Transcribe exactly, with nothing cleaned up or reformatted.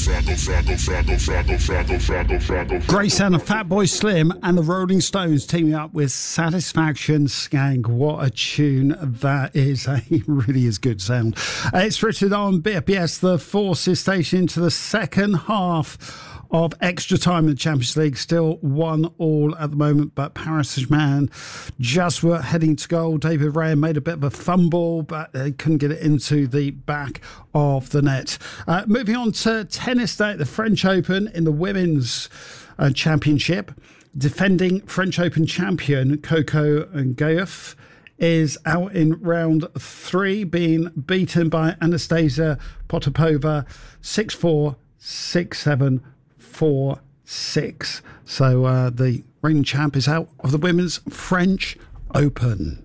Great sound of Fatboy Slim and the Rolling Stones teaming up with Satisfaction Skank. What a tune that is. It really is good sound. Uh, it's Richard on B F B S, the Forces station into the second half of extra time in the Champions League. Still one all at the moment, but Paris Saint-Germain just were heading to goal. David Raya made a bit of a fumble, but they couldn't get it into the back of the net. Uh, moving on to tennis day at the French Open in the Women's uh, Championship. Defending French Open champion Coco Gauff is out in round three, being beaten by Anastasia Potapova six four, six seven, four six. So uh, the reigning champ is out of the Women's French Open.